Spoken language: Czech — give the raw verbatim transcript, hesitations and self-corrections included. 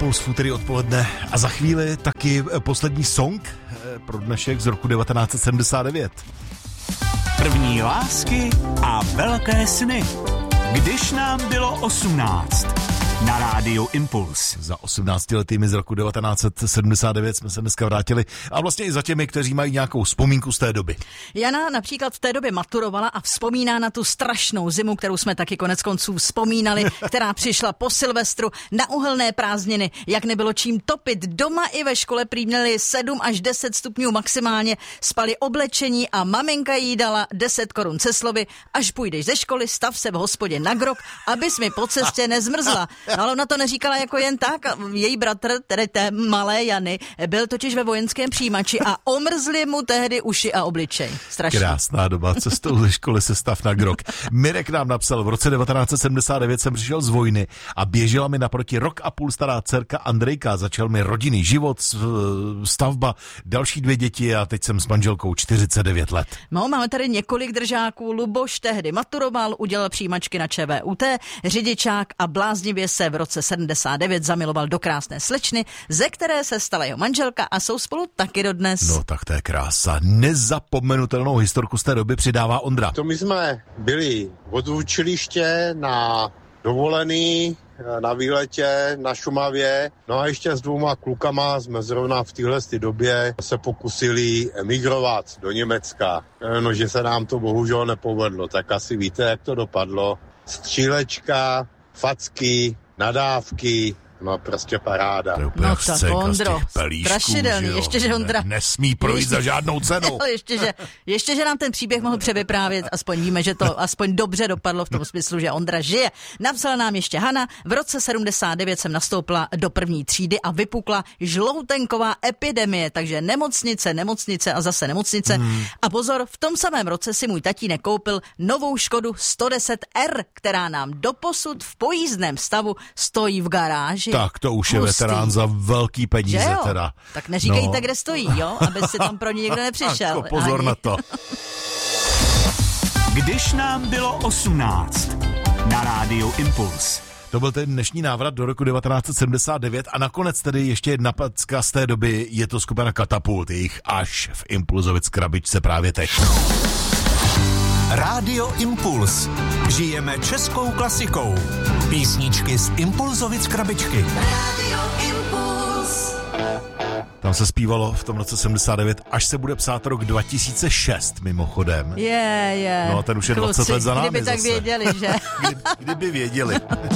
Impuls v úterý odpoledne a za chvíli taky poslední song pro dnešek z roku devatenáct set sedmdesát devět. První lásky a velké sny. Když nám bylo osmnáct. Na rádiu Impuls. Za osmnáctiletými z roku devatenáct set sedmdesát devět jsme se dneska vrátili a vlastně i za těmi, kteří mají nějakou vzpomínku z té doby. Jana například v té době maturovala a vzpomíná na tu strašnou zimu, kterou jsme taky konec konců vzpomínali, která přišla po Silvestru na uhelné prázdniny, jak nebylo čím topit. Doma i ve škole prý měli sedm až deset stupňů maximálně, spali oblečení a maminka jí dala deset korun ceslovy, až půjdeš ze školy, stav se v hospodě na grok, abys mi po cestě nezmrzla. No, ale ona to neříkala jako jen tak. Její bratr, tedy té malé Jany, byl totiž ve vojenském přijímači a omrzli mu tehdy uši a obličej. Strašně. Krásná doba, cestou ze školy se stav na grok. Mirek nám napsal, v roce devatenáct set sedmdesát devět jsem přišel z vojny a běžela mi naproti rok a půl stará dcerka Andrejka. Začal mi rodinný život, stavba, další dvě děti a teď jsem s manželkou čtyřicet devět let. No, máme tady několik držáků. Luboš tehdy maturoval, udělal přijímačky na ČVUT, řidičák a bláznivě se v roce sedmdesát devět zamiloval do krásné slečny, ze které se stala jeho manželka a jsou spolu taky dodnes. No tak to je krása. Nezapomenutelnou historku z té doby přidává Ondra. To my jsme byli od učiliště na dovolený na výletě na Šumavě. No a ještě s dvouma klukama jsme zrovna v téhle době se pokusili emigrovat do Německa. No, že se nám to bohužel nepovedlo, tak asi víte, jak to dopadlo. Střílečka, facky, nadávky, no prostě paráda. To je úplně no tak Ondro, strašidelný, že ještě, že Ondra... Ne, nesmí projít ještě, za žádnou cenu. ještě, že, ještě, že nám ten příběh mohl převyprávět, aspoň víme, že to aspoň dobře dopadlo v tom smyslu, že Ondra žije. Napsala nám ještě Hana, v roce sedmdesát devět jsem nastoupila do první třídy a vypukla žloutenková epidemie, takže nemocnice, nemocnice a zase nemocnice. Hmm. A pozor, v tom samém roce si můj tatínek koupil novou Škodu sto deset R, která nám doposud v pojízdném stavu stojí v garáži. Tak to už je Hustý. Veterán za velký peníze teda. Tak neříkejte, no. Kde stojí, jo? Aby si tam pro ní někdo nepřišel. Ako pozor Ani. Na to. Když nám bylo osmnáct. Na rádiu Impuls. To byl ten dnešní návrat do roku devatenáct set sedmdesát devět a nakonec tedy ještě jedna packa z té doby, je to skupina Katapult, jejich až v Impulzovic krabičce právě teď. Rádio Impuls. Žijeme českou klasikou. Písničky z Impulzovic krabičky. Rádio Impuls. Tam se zpívalo v tom roce sedmdesát devět, až se bude psát rok dva tisíce šest mimochodem. Je, je. No a ten už je Kluci, dvacet let za námi kdyby tak zase. věděli, že? Kdy, kdyby věděli.